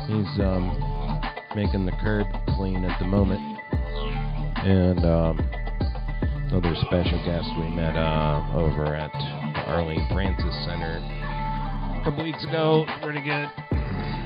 He's making the curb clean at the moment. And another special guest we met over at the Arlene Francis Center a couple weeks ago. Pretty good.